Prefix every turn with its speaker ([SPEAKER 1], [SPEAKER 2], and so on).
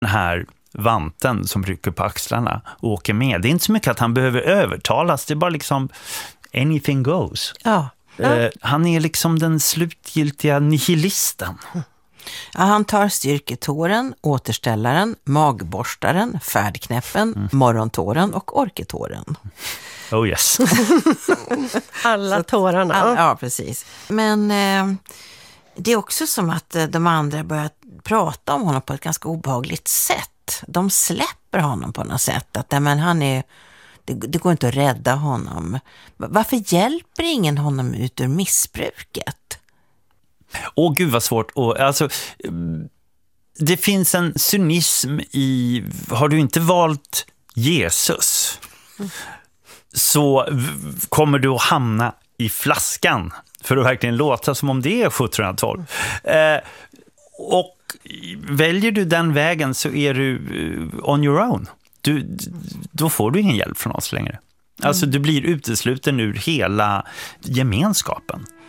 [SPEAKER 1] den här vanten som rycker på axlarna och åker med. Det är inte så mycket att han behöver övertalas, det är bara liksom anything goes.
[SPEAKER 2] Ja.
[SPEAKER 1] Han är liksom den slutgiltiga nihilisten.
[SPEAKER 2] Ja, han tar styrketåren, återställaren, magborstaren, färdknäppen, morgontåren och orketåren.
[SPEAKER 1] Oh yes.
[SPEAKER 3] Alla tårarna.
[SPEAKER 2] Ja, precis. Men det är också som att de andra börjar prata om honom på ett ganska obehagligt sätt. De släpper honom på något sätt. Att men han är, det går inte att rädda honom. Varför hjälper ingen honom ut ur missbruket?
[SPEAKER 1] Åh gud vad svårt. Alltså, det finns en cynism i, har du inte valt Jesus så kommer du att hamna i flaskan för att verkligen låta som om det är 1712. Och väljer du den vägen så är du on your own. Då får du ingen hjälp från oss längre. Alltså du blir utesluten ur hela gemenskapen.